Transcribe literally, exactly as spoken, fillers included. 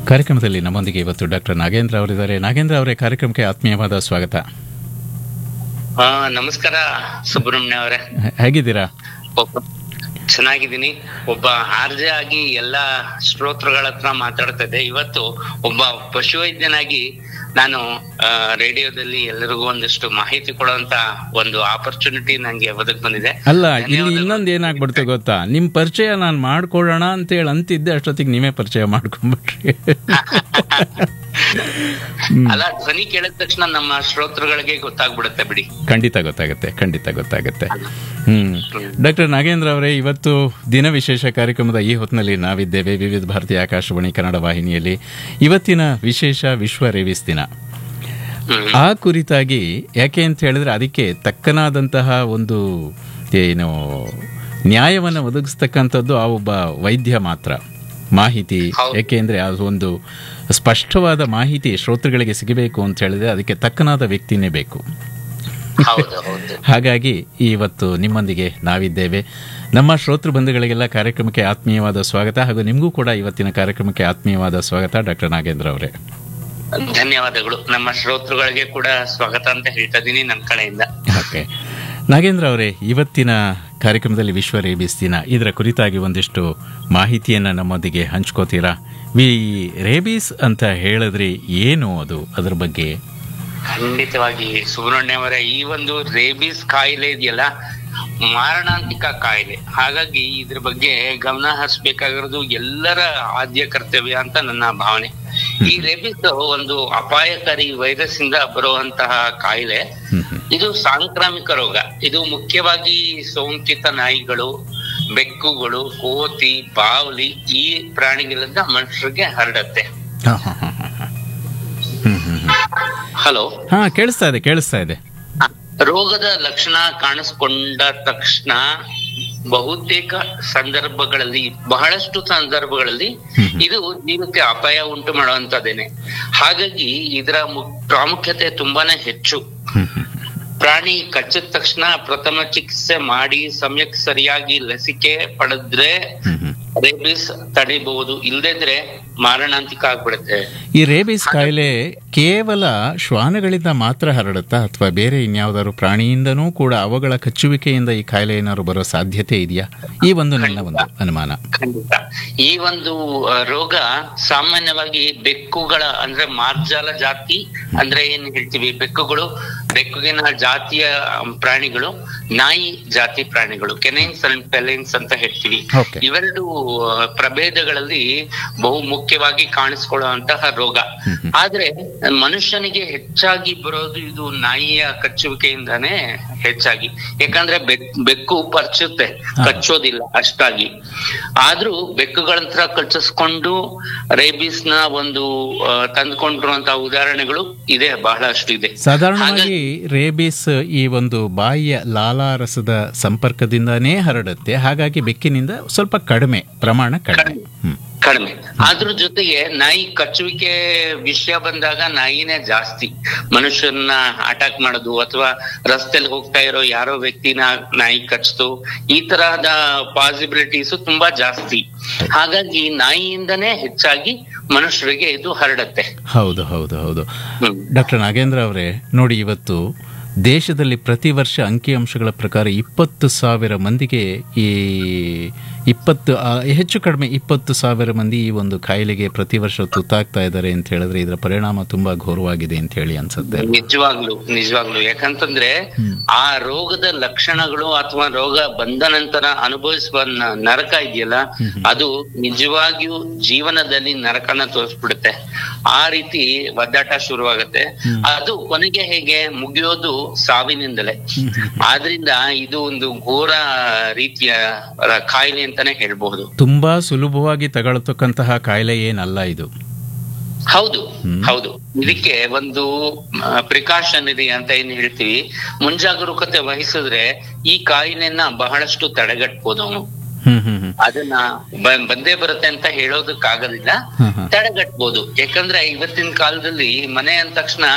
ಕಾರ್ಯಕ್ರಮದಲ್ಲಿ ನಮ್ಮೊಂದಿಗೆ ಇವತ್ತು ಡಾಕ್ಟರ್ ನಾಗೇಂದ್ರ ಅವರಿದ್ದಾರೆ. ನಾಗೇಂದ್ರ ಅವರೇ, ಕಾರ್ಯಕ್ರಮಕ್ಕೆ ಆತ್ಮೀಯವಾದ ಸ್ವಾಗತ. ಹಾ ನಮಸ್ಕಾರ ಸುಬ್ರಹ್ಮಣ್ಯ ಅವರೇ, ಹೇಗಿದ್ದೀರಾ? ಚೆನ್ನಾಗಿದ್ದೀನಿ. ಒಬ್ಬ ಆರ್ಜೆ ಆಗಿ ಎಲ್ಲಾ ಶ್ರೋತೃಗಳ ಹತ್ರ ಮಾತಾಡ್ತಾ ಇದ್ದೆ. ಇವತ್ತು ಒಬ್ಬ ಪಶುವೈದ್ಯನಾಗಿ ನಾನು ರೇಡಿಯೋದಲ್ಲಿ ಎಲ್ಲರಿಗೂ ಒಂದಿಷ್ಟು ಮಾಹಿತಿ ಕೊಡುವಂತ ಒಂದು ಆಪರ್ಚುನಿಟಿ ನಂಗೆ ಒದಗಿ ಬಂದಿದೆ. ಅಲ್ಲ, ಇಲ್ಲಿ ಇನ್ನೊಂದು ಏನಾಗ್ಬಿಡ್ತು ಗೊತ್ತಾ, ನಿಮ್ ಪರಿಚಯ ನಾನು ಮಾಡ್ಕೊಳ್ಳೋಣ ಅಂತ ಹೇಳಿ ಅಂತಿದ್ದೆ, ಅಷ್ಟೊತ್ತಿಗೆ ನೀವೇ ಪರಿಚಯ ಮಾಡ್ಕೊಂಡ್ಬಿಟ್ರಿ. ಅಲ್ಲ, ಧ್ವನಿ ಕೇಳಿದ ತಕ್ಷಣ ನಮ್ಮ ಶ್ರೋತೃಗಳಿಗೆ ಗೊತ್ತಾಗ್ಬಿಡುತ್ತೆ ಬಿಡಿ. ಖಂಡಿತ ಗೊತ್ತಾಗುತ್ತೆ, ಖಂಡಿತ ಗೊತ್ತಾಗುತ್ತೆ. ಹ್ಮ್ ಡಾಕ್ಟರ್ ನಾಗೇಂದ್ರ ಅವರೇ, ಇವತ್ತು ದಿನ ವಿಶೇಷ ಕಾರ್ಯಕ್ರಮದ ಈ ಹೊತ್ತಿನಲ್ಲಿ ನಾವಿದ್ದೇವೆ ವಿವಿಧ ಭಾರತೀಯ ಆಕಾಶವಾಣಿ ಕನ್ನಡ ವಾಹಿನಿಯಲ್ಲಿ. ಇವತ್ತಿನ ವಿಶೇಷ ವಿಶ್ವ ರೇಬಿಸ್ ದಿನ. ಆ ಕುರಿತಾಗಿ ಯಾಕೆ ಅಂತ ಹೇಳಿದ್ರೆ, ಅದಕ್ಕೆ ತಕ್ಕನಾದಂತಹ ಒಂದು ಏನು ನ್ಯಾಯವನ್ನು ಒದಗಿಸ್ತಕ್ಕಂಥದ್ದು ಆ ಒಬ್ಬ ವೈದ್ಯ ಮಾತ್ರ ಮಾಹಿತಿ. ಯಾಕೆಂದ್ರೆ ಅದು ಒಂದು ಸ್ಪಷ್ಟವಾದ ಮಾಹಿತಿ ಶ್ರೋತೃಗಳಿಗೆ ಸಿಗಬೇಕು ಅಂತ ಹೇಳಿದ್ರೆ ಅದಕ್ಕೆ ತಕ್ಕನಾದ ವ್ಯಕ್ತಿನೇ ಬೇಕು. ಹಾಗಾಗಿ ಇವತ್ತು ನಿಮ್ಮೊಂದಿಗೆ ನಾವಿದ್ದೇವೆ. ನಮ್ಮ ಶ್ರೋತೃ ಬಂಧುಗಳಿಗೆಲ್ಲ ಕಾರ್ಯಕ್ರಮಕ್ಕೆ ಆತ್ಮೀಯವಾದ ಸ್ವಾಗತ, ಹಾಗೂ ನಿಮಗೂ ಕೂಡ ಇವತ್ತಿನ ಕಾರ್ಯಕ್ರಮಕ್ಕೆ ಆತ್ಮೀಯವಾದ ಸ್ವಾಗತ ಡಾಕ್ಟರ್ ನಾಗೇಂದ್ರ ಅವರೇ. ಧನ್ಯವಾದಗಳು. ನಮ್ಮ ಶ್ರೋತೃಗಳಿಗೆ ಕೂಡ ಸ್ವಾಗತ ಅಂತ ಹೇಳ್ತಾ ಇದ್ದೀನಿ ನನ್ನ ಕಡೆಯಿಂದ. ಓಕೆ ನಾಗೇಂದ್ರ ಅವರೇ, ಇವತ್ತಿನ ಕಾರ್ಯಕ್ರಮದಲ್ಲಿ ವಿಶ್ವ ರೇಬಿಸ್ ದಿನ, ಇದರ ಕುರಿತಾಗಿ ಒಂದಿಷ್ಟು ಮಾಹಿತಿಯನ್ನು ನಮ್ಮೊಂದಿಗೆ ಹಂಚ್ಕೋತೀರಾ? ವಿ ರೇಬಿಸ್ ಅಂತ ಹೇಳಿದ್ರೆ ಏನು, ಅದು ಅದರ ಬಗ್ಗೆ? ಖಂಡಿತವಾಗಿ ಸುಬ್ರಹ್ಮಣ್ಯ ಅವರೇ, ಈ ಒಂದು ರೇಬಿಸ್ ಕಾಯಿಲೆ ಇದೆಯಲ್ಲ, ಮಾರಣಾಂತಿಕ ಕಾಯಿಲೆ. ಹಾಗಾಗಿ ಇದ್ರ ಬಗ್ಗೆ ಗಮನ ಹರಿಸಬೇಕಾಗಿರೋದು ಎಲ್ಲರ ಆದ್ಯ ಕರ್ತವ್ಯ ಅಂತ ನನ್ನ ಭಾವನೆ. ಈ ರೇಬಿಸ್ ಒಂದು ಅಪಾಯಕಾರಿ ವೈರಸ್ ಇಂದ ಬರುವಂತಹ ಕಾಯಿಲೆ. ಇದು ಸಾಂಕ್ರಾಮಿಕ ರೋಗ. ಇದು ಮುಖ್ಯವಾಗಿ ಸೋಂಕಿತ ನಾಯಿಗಳು, ಬೆಕ್ಕುಗಳು, ಕೋತಿ, ಬಾವಲಿ ಈ ಪ್ರಾಣಿಗಳಿಂದ ಮನುಷ್ಯರಿಗೆ ಹರಡತ್ತೆ. ಹಲೋ, ಹಾ ಕೇಳಿಸ್ತಾ ಇದೆ ಕೇಳಿಸ್ತಾ ಇದೆ ರೋಗದ ಲಕ್ಷಣ ಕಾಣಿಸ್ಕೊಂಡ ತಕ್ಷಣ ಬಹುತೇಕ ಸಂದರ್ಭಗಳಲ್ಲಿ, ಬಹಳಷ್ಟು ಸಂದರ್ಭಗಳಲ್ಲಿ ಇದು ಜೀವಕ್ಕೆ ಅಪಾಯ ಉಂಟು ಮಾಡುವಂತದೇನೆ. ಹಾಗಾಗಿ ಇದರ ಪ್ರಾಮುಖ್ಯತೆ ತುಂಬಾನೇ ಹೆಚ್ಚು. ಪ್ರಾಣಿ ಕಚ್ಚಿದ ತಕ್ಷಣ ಪ್ರಥಮ ಚಿಕಿತ್ಸೆ ಮಾಡಿ ಸಮಯಕ್ಕೆ ಸರಿಯಾಗಿ ಲಸಿಕೆ ಪಡೆದ್ರೆ ರೇಬಿಸ್ ತಡಿಬಹುದು, ಇಲ್ಲದಿದ್ರೆ ಮಾರಣಾಂತಿಕ ಆಗ್ಬಿಡುತ್ತೆ. ಈ ರೇಬಿಸ್ ಕಾಯಿಲೆ ಕೇವಲ ಶ್ವಾನಗಳಿಂದ ಮಾತ್ರ ಹರಡುತ್ತಾ, ಅಥವಾ ಬೇರೆ ಇನ್ಯಾವುದಾದ್ರು ಪ್ರಾಣಿಯಿಂದನೂ ಕೂಡ ಅವುಗಳ ಕಚ್ಚುವಿಕೆಯಿಂದ ಈ ಕಾಯಿಲೆ ಏನಾದ್ರು ಬರೋ ಸಾಧ್ಯತೆ ಇದೆಯಾ? ಈ ಒಂದು ನನ್ನ ಒಂದು ಅನುಮಾನ. ಖಂಡಿತ. ಈ ಒಂದು ರೋಗ ಸಾಮಾನ್ಯವಾಗಿ ಬೆಕ್ಕುಗಳ ಅಂದ್ರೆ ಮಾರ್ಜಾಲ ಜಾತಿ ಅಂದ್ರೆ ಏನ್ ಹೇಳ್ತೀವಿ, ಬೆಕ್ಕುಗಳು, ಬೆಕ್ಕುಗಿನ ಜಾತಿಯ ಪ್ರಾಣಿಗಳು, ನಾಯಿ ಜಾತಿ ಪ್ರಾಣಿಗಳು, ಕೆನೈನ್ಸ್ ಅಂಡ್ ಫೆಲೈನ್ಸ್ ಅಂತ ಹೇಳ್ತೀವಿ. ಇವೆರಡು ಪ್ರಭೇದಗಳಲ್ಲಿ ಬಹು ಮುಖ್ಯವಾಗಿ ಕಾಣಿಸ್ಕೊಳ್ಳುವಂತಹ ರೋಗ. ಆದ್ರೆ ಮನುಷ್ಯನಿಗೆ ಹೆಚ್ಚಾಗಿ ಬರೋದು ಇದು ನಾಯಿಯ ಕಚ್ಚುವಿಕೆಯಿಂದಾನೇ ಹೆಚ್ಚಾಗಿ. ಯಾಕಂದ್ರೆ ಬೆಕ್ಕು ಪರ್ಚುತ್ತೆ, ಕಚ್ಚೋದಿಲ್ಲ ಅಷ್ಟಾಗಿ. ಆದ್ರೂ ಬೆಕ್ಕುಗಳಂತ್ರ ಕಚ್ಚಿಸ್ಕೊಂಡು ರೇಬಿಸ್ ನ ಒಂದು ತಂದ್ಕೊಂಡಿರುವಂತಹ ಉದಾಹರಣೆಗಳು ಇದೆ, ಬಹಳಷ್ಟು ಇದೆ. ಸಾಧಾರಣವಾಗಿ ರೇಬಿಸ್ ಈ ಒಂದು ಬಾಯಿಯ ಲಾಲಾರಸದ ಸಂಪರ್ಕದಿಂದಾನೇ ಹರಡುತ್ತೆ. ಹಾಗಾಗಿ ಬೆಕ್ಕಿನಿಂದ ಸ್ವಲ್ಪ ಕಡಿಮೆ ಪ್ರಮಾಣ, ಕಡಿಮೆ ಕಡಿಮೆ ಅದ್ರ ಜೊತೆಗೆ ನಾಯಿ ಕಚ್ಚುವಿಕೆ ವಿಷಯ ಬಂದಾಗ ನಾಯಿನೇ ಜಾಸ್ತಿ ಮನುಷ್ಯರನ್ನ ಅಟ್ಯಾಕ್ ಮಾಡೋದು, ಅಥವಾ ರಸ್ತೆಯಲ್ಲಿ ಹೋಗ್ತಾ ಇರೋ ಯಾರೋ ವ್ಯಕ್ತಿನ ನಾಯಿ ಕಚ್ತು, ಈ ತರಹದ ಪಾಸಿಬಿಲಿಟೀಸ್ ತುಂಬಾ ಜಾಸ್ತಿ. ಹಾಗಾಗಿ ನಾಯಿಯಿಂದನೇ ಹೆಚ್ಚಾಗಿ ಮನುಷ್ಯರಿಗೆ ಇದು ಹರಡತ್ತೆ. ಹೌದು ಹೌದು ಹೌದು ಡಾಕ್ಟರ್ ನಾಗೇಂದ್ರ ಅವರೇ, ನೋಡಿ, ಇವತ್ತು ದೇಶದಲ್ಲಿ ಪ್ರತಿ ವರ್ಷ ಅಂಕಿಅಂಶಗಳ ಪ್ರಕಾರ ಇಪ್ಪತ್ತು ಸಾವಿರ ಮಂದಿಗೆ ಈ ಇಪ್ಪತ್ತು ಹೆಚ್ಚು ಕಡಿಮೆ ಇಪ್ಪತ್ತು ಸಾವಿರ ಮಂದಿ ಈ ಒಂದು ಕಾಯಿಲೆಗೆ ಪ್ರತಿ ವರ್ಷ ತುತ್ತಾಗ್ತಾ ಇದ್ದಾರೆ ಅಂತ ಹೇಳಿದ್ರೆ ಇದರ ಪರಿಣಾಮ ತುಂಬಾ ಘೋರವಾಗಿದೆ ಅಂತ ಹೇಳಿ ಅನ್ಸುತ್ತೆ. ನಿಜವಾಗ್ಲು ನಿಜವಾಗ್ಲು ಯಾಕಂತಂದ್ರೆ ಆ ರೋಗದ ಲಕ್ಷಣಗಳು ಅಥವಾ ರೋಗ ಬಂದ ನಂತರ ಅನುಭವಿಸುವ ನರಕ ಇದೆಯಲ್ಲ, ಅದು ನಿಜವಾಗಿಯೂ ಜೀವನದಲ್ಲಿ ನರಕನ ತೋರಿಸ್ಬಿಡುತ್ತೆ. ಆ ರೀತಿ ಒದ್ದಾಟ ಶುರುವಾಗತ್ತೆ. ಅದು ಕೊನೆಗೆ ಹೇಗೆ ಮುಗಿಯೋದು ಸಾವಿನಿಂದಲೇ. ಆದ್ರಿಂದ ಇದು ಒಂದು ಘೋರ ರೀತಿಯ ಕಾಯಿಲೆ ಅಂತಾನೆ ಹೇಳ್ಬಹುದು. ತುಂಬಾ ಸುಲಭವಾಗಿ ತಗೊಳ್ತಕ್ಕಂತಹ ಕಾಯಿಲೆ ಏನಲ್ಲ ಇದು. ಹೌದು ಹೌದು ಇದಕ್ಕೆ ಒಂದು ಪ್ರಿಕಾಷನ್ ಇದೆ ಅಂತ ಏನ್ ಹೇಳ್ತೀವಿ, ಮುಂಜಾಗರೂಕತೆ ವಹಿಸಿದ್ರೆ ಈ ಕಾಯಿಲೆನ ಬಹಳಷ್ಟು ತಡೆಗಟ್ಬೋದು. ಅವನು ಅದನ್ನ ಬಂದೇ ಬರುತ್ತೆ ಅಂತ ಹೇಳೋದಕ್ಕಾಗೋದಿಲ್ಲ, ತಡೆಗಟ್ಬೋದು. ಯಾಕಂದ್ರೆ ಇವತ್ತಿನ ಕಾಲದಲ್ಲಿ ಮನೆ ಅಂದ ತಕ್ಷಣ